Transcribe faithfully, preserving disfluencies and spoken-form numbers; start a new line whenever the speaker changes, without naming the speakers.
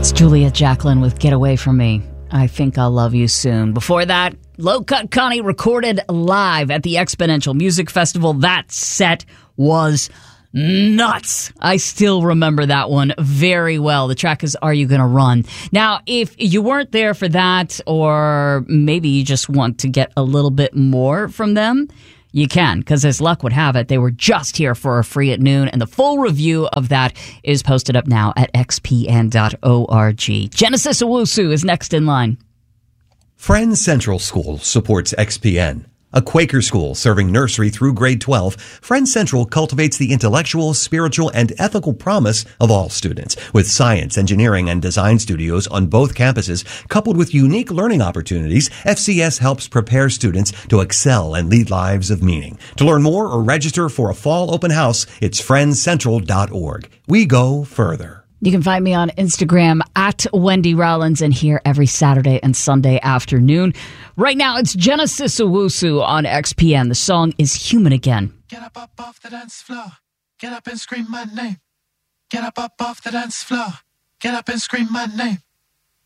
Juliet Jacqueline with Get Away From Me. I Think I'll Love You Soon. Before that, Low Cut Connie recorded live at the Exponential Music Festival. That set was nuts. I still remember that one very well. The track is Are You Gonna Run? Now, if you weren't there for that, or maybe you just want to get a little bit more from them, you can, because as luck would have it, they were just here for a free at noon, and the full review of that is posted up now at x p n dot org. Genesis Owusu is next in line.
Friends Central School supports X P N. A Quaker school serving nursery through grade twelve, Friends Central cultivates the intellectual, spiritual, and ethical promise of all students. With science, engineering, and design studios on both campuses, coupled with unique learning opportunities, F C S helps prepare students to excel and lead lives of meaning. To learn more or register for a fall open house, it's friends central dot org. We go further.
You can find me on Instagram at Wendy Rollins and here every Saturday and Sunday afternoon. Right now, it's Genesis Owusu on X P N. The song is Human Again.
Get up, up off the dance floor. Get up and scream my name. Get up, up off the dance floor. Get up and scream my name.